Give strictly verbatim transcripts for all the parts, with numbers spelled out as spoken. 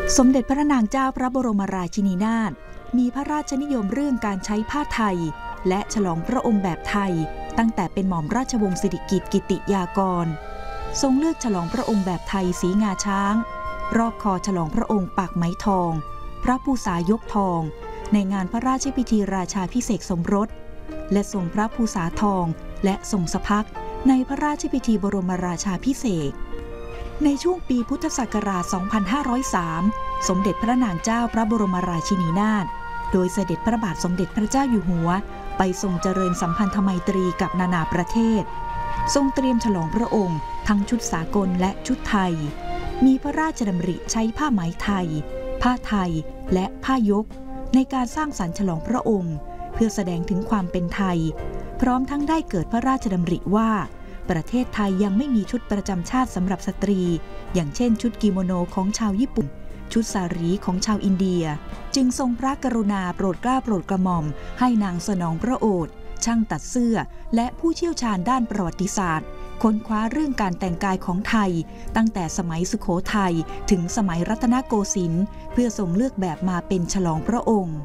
สมเด็จพระนางเจ้าพระบรมราชินีนาถมีพระราชนิยมเรื่องการใช้ผ้าไทยและฉลองพระองค์แบบไทยตั้งแต่เป็นหม่อมราชวงศ์สิริกิติ์กิติยากรทรงเลือกฉลองพระองค์แบบไทยสีงาช้างรอบคอฉลองพระองค์ปากไหมทองพระภูษายกทองในงานพระราชพิธีราชาภิเษกสมรสและทรงพระภูษาทองและทรงสะพักในพระราชพิธีบรมราชาภิเษกในช่วงปีพุทธศักราช สองพันห้าร้อยสาม สมเด็จพระนางเจ้าพระบรมราชินีนาถโดยเสด็จพระบาทสมเด็จพระเจ้าอยู่หัวไปทรงเจริญสัมพันธไมตรีกับนานาประเทศทรงเตรียมฉลองพระองค์ทั้งชุดสากลและชุดไทยมีพระราชดำริใช้ผ้าไหมไทยผ้าไทยและผ้ายกในการสร้างสรรค์ฉลองพระองค์เพื่อแสดงถึงความเป็นไทยพร้อมทั้งได้เกิดพระราชดำริว่าประเทศไทยยังไม่มีชุดประจำชาติสำหรับสตรีอย่างเช่นชุดกิโมโนของชาวญี่ปุ่นชุดสารีของชาวอินเดียจึงทรงพระกรุณาโปรดเกล้าโปรดกระหม่อมให้นางสนองพระโอษฐ์ช่างตัดเสื้อและผู้เชี่ยวชาญด้านประวัติศาสตร์ค้นคว้าเรื่องการแต่งกายของไทยตั้งแต่สมัยสุโขทัยถึงสมัยรัตนโกสินทร์เพื่อทรงเลือกแบบมาเป็นฉลองพระองค์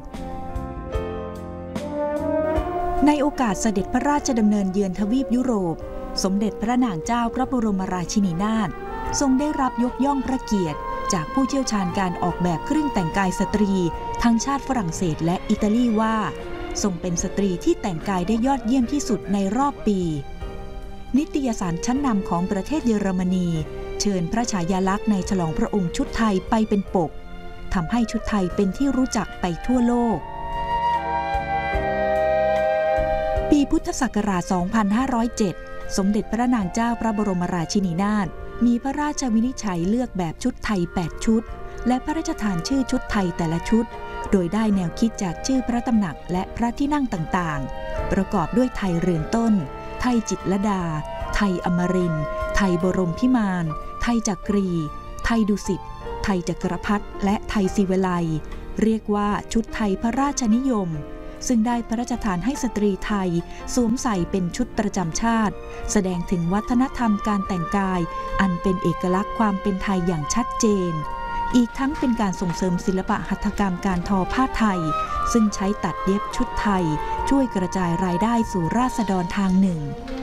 ในโอกาสเสด็จพระราชดำเนินเยือนทวีปยุโรปสมเด็จพระนางเจ้าพระบรมราชินีนาถทรงได้รับยกย่องพระเกียรติจากผู้เชี่ยวชาญการออกแบบเครื่องแต่งกายสตรีทั้งชาติฝรั่งเศสและอิตาลีว่าทรงเป็นสตรีที่แต่งกายได้ยอดเยี่ยมที่สุดในรอบปีนิตยสารชั้นนำของประเทศเยอรมนีเชิญพระฉายาลักษณ์ในฉลองพระองค์ชุดไทยไปเป็นปกทำให้ชุดไทยเป็นที่รู้จักไปทั่วโลกปีพุทธศักราช สองพันห้าร้อยเจ็ด สมเด็จพระนางเจ้าพระบรมราชินีนาถมีพระราชวินิจฉัยเลือกแบบชุดไทย แปด ชุดและพระราชทานชื่อชุดไทยแต่ละชุดโดยได้แนวคิดจากชื่อพระตำหนักและพระที่นั่งต่างๆประกอบด้วยไทยเรือนต้นไทยจิตรลดาไทยอมรินทร์ไทยบรมพิมานไทยจักรีไทยดุสิตไทยจักรพรรดิและไทยศิวไลยเรียกว่าชุดไทยพระราชนิยมซึ่งได้พระราชทานให้สตรีไทยสวมใส่เป็นชุดประจำชาติแสดงถึงวัฒนธรรมการแต่งกายอันเป็นเอกลักษณ์ความเป็นไทยอย่างชัดเจนอีกทั้งเป็นการส่งเสริมศิลปะหัตถกรรมการทอผ้าไทยซึ่งใช้ตัดเย็บชุดไทยช่วยกระจายรายได้สู่ราษฎรทางหนึ่ง